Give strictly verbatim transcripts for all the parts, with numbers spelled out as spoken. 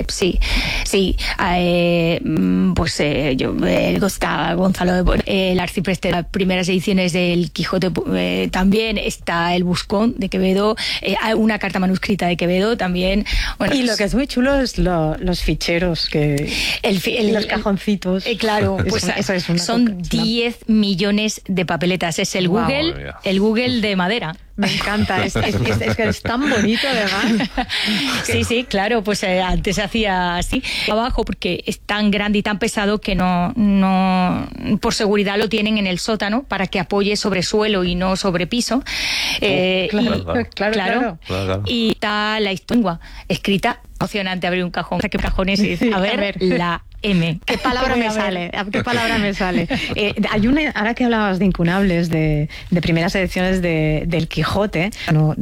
Sí, sí. Eh, pues eh, yo, eh, está Gonzalo, eh, el arcipreste de las primeras ediciones del Quijote, eh, también está el Buscón de Quevedo, eh, una carta manuscrita de Quevedo también. Bueno, y lo que es muy chulo es lo, los ficheros, que el, el, los cajoncitos. Eh, claro, pues eso, eso es una son diez millones de papeletas. Es el Google, wow, el Google de madera. Me encanta, es, es, es, es que es tan bonito además. Sí, sí, claro, pues eh, antes se hacía así, abajo, porque es tan grande y tan pesado que no, no, por seguridad lo tienen en el sótano para que apoye sobre suelo y no sobre piso. Eh, oh, claro, y, claro, claro, claro. claro. Y está la historia escrita, emocionante abrir un cajón, ¿qué cajones es? A ver, a ver. La M. ¿Qué palabra me sale? ¿Qué palabra me sale? Eh, hay una, ahora que hablabas de incunables, de, de primeras ediciones de, del Quijote. No,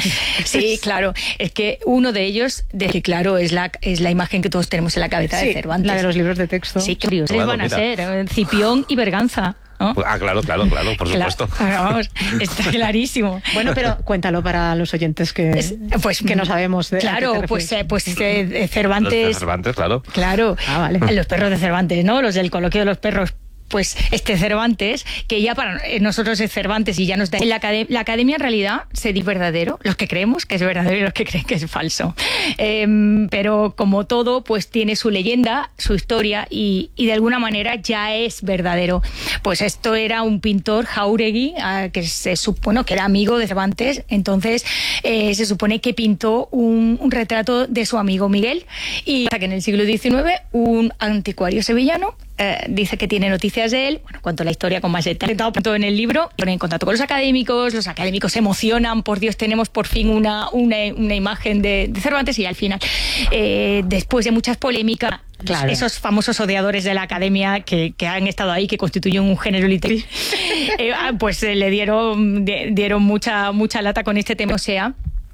sí, claro. Es que uno de ellos, de que claro, es la, es la imagen que todos tenemos en la cabeza sí, de Cervantes. La de los libros de texto. Sí, qué curiosos bueno, van a mira. ser. Cipión y Berganza. ¿No? Ah, claro, claro, claro, por supuesto. Claro, vamos, está clarísimo. Bueno, pero cuéntalo para los oyentes que, es, pues, que no sabemos de claro, pues, eh, pues eh, Cervantes. Los de Cervantes, claro. Claro, ah, vale. Los perros de Cervantes, ¿no? Los del coloquio de los perros. Pues este Cervantes, que ya para nosotros es Cervantes y ya no está en la academia, la academia en realidad se dice verdadero, los que creemos que es verdadero y los que creen que es falso. Eh, pero como todo, pues tiene su leyenda, su historia y, y de alguna manera ya es verdadero. Pues esto era un pintor, Jáuregui, eh, que se supone que era amigo de Cervantes, entonces eh, se supone que pintó un, un retrato de su amigo Miguel y hasta que en el siglo diecinueve un anticuario sevillano Eh, dice que tiene noticias de él. Bueno, cuento la historia con más detalle todo en el libro, pone en contacto con los académicos, los académicos se emocionan, por Dios, tenemos por fin una, una, una imagen de, de Cervantes y al final, eh, después de muchas polémicas, claro. Esos famosos odiadores de la academia que, que han estado ahí, que constituyen un género literario, eh, pues eh, le dieron, dieron mucha, mucha lata con este tema, o sea,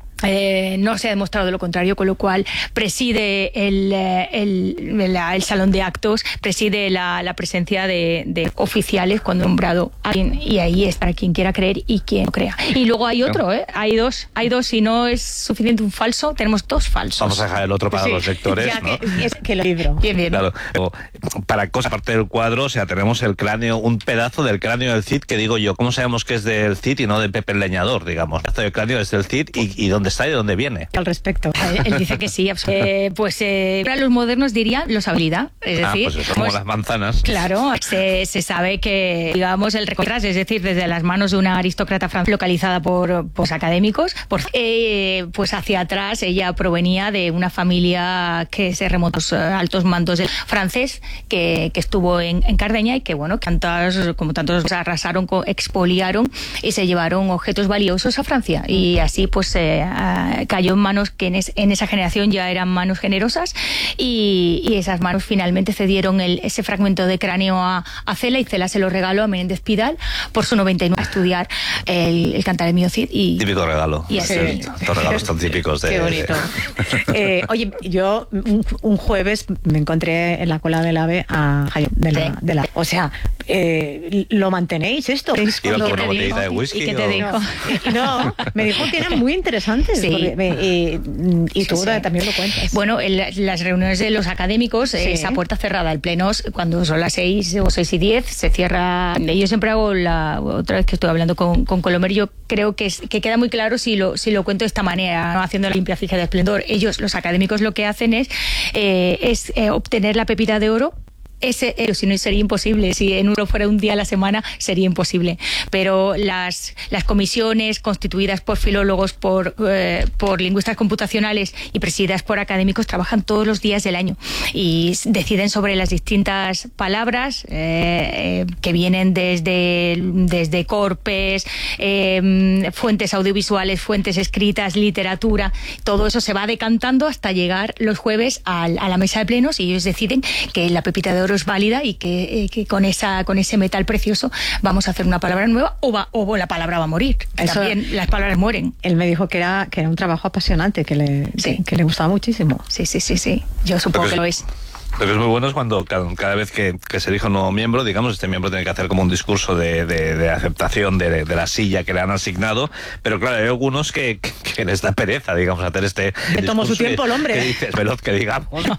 Eh, no se ha demostrado lo contrario, con lo cual preside el, el, el, el salón de actos, preside la, la presencia de, de oficiales cuando nombrado a alguien, y ahí es para quien quiera creer y quien no crea. Y luego hay otro, ¿eh? hay dos, hay dos, si no es suficiente un falso, tenemos dos falsos. Vamos a dejar el otro para sí, los lectores, ya ¿no? Que, es que el libro. Bien, bien. Claro. Para cosa aparte del cuadro, o sea, tenemos el cráneo, un pedazo del cráneo del Cid, que digo yo, ¿cómo sabemos que es del Cid y no de Pepe el Leñador, digamos? El pedazo del cráneo es del Cid y, y ¿dónde está y de dónde viene? Al respecto. Él, él dice que sí. Eh, pues eh, para los modernos dirían los habilidad. Es ah, decir, pues eso, como pues, las manzanas. Claro, se, se sabe que, digamos, el recorrido, es decir, desde las manos de una aristócrata francesa localizada por, por los académicos, por, eh, pues hacia atrás ella provenía de una familia que se remontó a los altos mandos del francés, que, que estuvo en, en Cardeña y que, bueno, tantas, como tantos arrasaron, expoliaron y se llevaron objetos valiosos a Francia. Y así, pues, eh, cayó en manos que en, es, en esa generación ya eran manos generosas y, y esas manos finalmente cedieron el, ese fragmento de cráneo a, a Cela y Cela se lo regaló a Menéndez Pidal por su noventa y nueve a estudiar el, el Cantar de Mío Cid. Y, típico regalo. Y así. Sí. Los regalos tan típicos de... Qué bonito. eh, oye, yo un, un jueves me encontré en la cola del AVE a de la, de la, o sea, eh, ¿lo mantenéis esto? Iba con una botellita de whisky. ¿Y qué te o... dijo? No, no, me dijo que eran muy interesantes. Sí. Porque, eh, y tú sí, sí. también lo cuentas. Bueno, en la, las reuniones de los académicos, sí. eh, esa puerta cerrada, el pleno, cuando son las seis o seis y diez, se cierra. Yo siempre hago la otra vez que estoy hablando con, con Colomer, yo creo que, es, que queda muy claro si lo, si lo cuento de esta manera, ¿no? Haciendo la limpia fija de esplendor. Ellos, los académicos, lo que hacen es, eh, es eh, obtener la pepita de oro. Ese, eh, si no sería imposible, si en uno fuera un día a la semana sería imposible, pero las, las comisiones constituidas por filólogos, por, eh, por lingüistas computacionales y presididas por académicos trabajan todos los días del año y deciden sobre las distintas palabras eh, eh, que vienen desde, desde corpes, eh, fuentes audiovisuales, fuentes escritas, literatura, todo eso se va decantando hasta llegar los jueves a, a la mesa de plenos y ellos deciden que la pepita de oro es válida y que, eh, que con esa con ese metal precioso vamos a hacer una palabra nueva o, va, o la palabra va a morir. Eso, también las palabras mueren. Él me dijo que era, que era un trabajo apasionante, que le, sí. que, que le gustaba muchísimo. Sí, sí, sí, sí. Yo supongo que, que lo es. Lo que es muy bueno es cuando cada, cada vez que, que se elige un nuevo miembro, digamos, este miembro tiene que hacer como un discurso de, de, de aceptación de, de la silla que le han asignado, pero claro, hay algunos que, que, que les da pereza, digamos, hacer este... Que tomó su tiempo que, el hombre. Que dices, veloz que digamos.